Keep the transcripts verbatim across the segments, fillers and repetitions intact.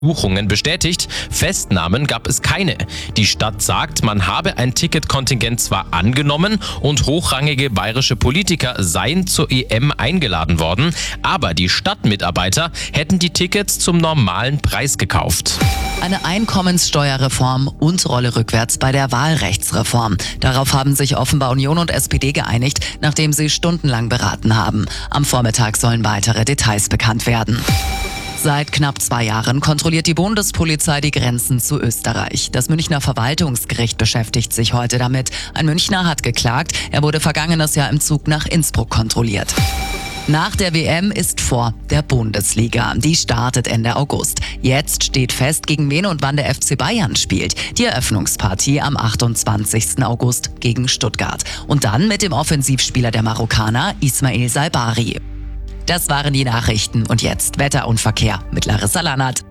Buchungen bestätigt, Festnahmen gab es keine. Die Stadt sagt, man habe ein Ticketkontingent zwar angenommen und hochrangige bayerische Politiker seien zur E M eingeladen worden, aber die Stadtmitarbeiter hätten die Tickets zum normalen Preis gekauft. Eine Einkommenssteuerreform und Rolle rückwärts bei der Wahlrechtsreform. Darauf haben sich offenbar Union und S P D geeinigt, nachdem sie stundenlang beraten haben. Am Vormittag sollen weitere Details bekannt werden. Seit knapp zwei Jahren kontrolliert die Bundespolizei die Grenzen zu Österreich. Das Münchner Verwaltungsgericht beschäftigt sich heute damit. Ein Münchner hat geklagt, er wurde vergangenes Jahr im Zug nach Innsbruck kontrolliert. Nach der W M ist vor der Bundesliga. Die startet Ende August. Jetzt steht fest, gegen wen und wann der F C Bayern spielt. Die Eröffnungspartie am achtundzwanzigsten August gegen Stuttgart. Und dann mit dem Offensivspieler der Marokkaner Ismail Saibari. Das waren die Nachrichten und jetzt Wetter und Verkehr mit Larissa Lannert.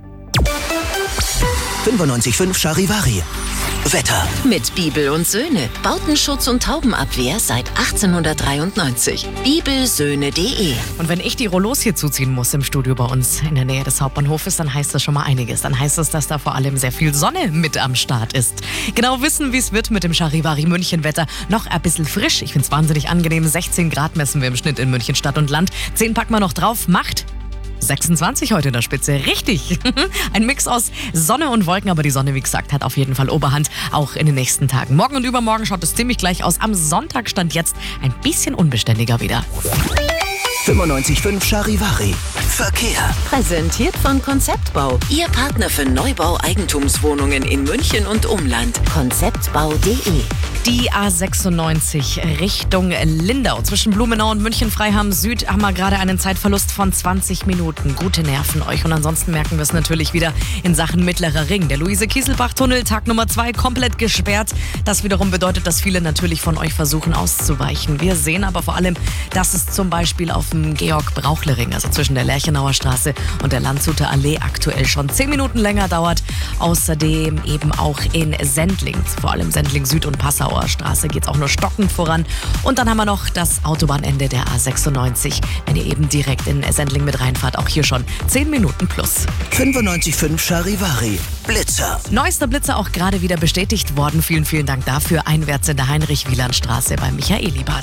fünfundneunzig Komma fünf Charivari. Wetter. Mit Bibel und Söhne. Bautenschutz und Taubenabwehr seit achtzehnhundertdreiundneunzig. bibelsöhne punkt de. Und wenn ich die Rollos hier zuziehen muss im Studio bei uns in der Nähe des Hauptbahnhofes, dann heißt das schon mal einiges. Dann heißt es, dass da vor allem sehr viel Sonne mit am Start ist. Genau wissen, wie es wird mit dem Charivari München Wetter. Noch ein bisschen frisch. Ich finde es wahnsinnig angenehm. sechzehn Grad messen wir im Schnitt in München Stadt und Land. zehn packen wir noch drauf. Macht sechsundzwanzig heute in der Spitze. Richtig. Ein Mix aus Sonne und Wolken, aber die Sonne, wie gesagt, hat auf jeden Fall Oberhand, auch in den nächsten Tagen. Morgen und übermorgen schaut es ziemlich gleich aus. Am Sonntag stand jetzt ein bisschen unbeständiger wieder. fünfundneunzig Komma fünf Charivari. Verkehr. Präsentiert von Konzeptbau. Ihr Partner für Neubau-Eigentumswohnungen in München und Umland. konzeptbau punkt de. Die A sechsundneunzig Richtung Lindau. Zwischen Blumenau und München-Freiham Süd haben wir gerade einen Zeitverlust von zwanzig Minuten. Gute Nerven euch. Und ansonsten merken wir es natürlich wieder in Sachen Mittlerer Ring. Der Luise-Kieselbach-Tunnel, Tag Nummer zwei, komplett gesperrt. Das wiederum bedeutet, dass viele natürlich von euch versuchen auszuweichen. Wir sehen aber vor allem, dass es zum Beispiel auf dem Georg-Brauchle-Ring, also zwischen der Lerchenauer Straße und der Landshuter Allee, aktuell schon zehn Minuten länger dauert. Außerdem eben auch in Sendling, vor allem Sendling Süd und Passauer Straße geht es auch nur stockend voran. Und dann haben wir noch das Autobahnende der A sechsundneunzig. Wenn ihr eben direkt in Sendling mit reinfahrt, auch hier schon zehn Minuten plus. fünfundneunzig Komma fünf Charivari. Blitzer. Neuester Blitzer auch gerade wieder bestätigt worden. Vielen, vielen Dank dafür. Einwärts in der Heinrich-Wieland-Straße beim Michaelibad.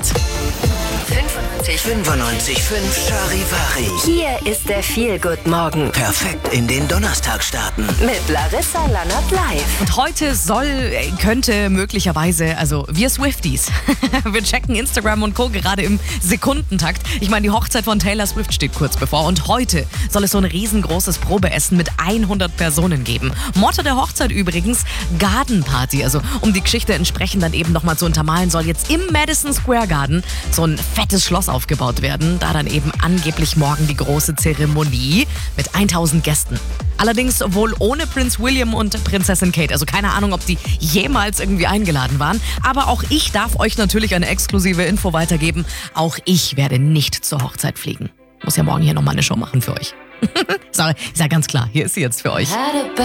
fünfundneunzig Komma fünf Charivari. Hier ist der Feel-Good-Morgen. Perfekt in den Donnerstag starten. Mit Larissa Lannert live. Und heute soll, könnte möglicherweise, also wir Swifties, wir checken Instagram und Co. gerade im Sekundentakt. Ich meine, die Hochzeit von Taylor Swift steht kurz bevor und heute soll es so ein riesengroßes Probeessen mit hundert Personen geben. Motto der Hochzeit übrigens, Garden Party. Also um die Geschichte entsprechend dann eben nochmal zu untermalen, soll jetzt im Madison Square Garden so ein fettes Schloss aufgebaut werden. Da dann eben angeblich morgen die große Zeremonie mit tausend Gästen. Allerdings wohl ohne Prinz William und Prinzessin Kate. Also keine Ahnung, ob die jemals irgendwie eingeladen waren. Aber auch ich darf euch natürlich eine exklusive Info weitergeben. Auch ich werde nicht zur Hochzeit fliegen. Muss ja morgen hier nochmal eine Show machen für euch. Sorry, ist ja ganz klar. Hier ist sie jetzt für euch.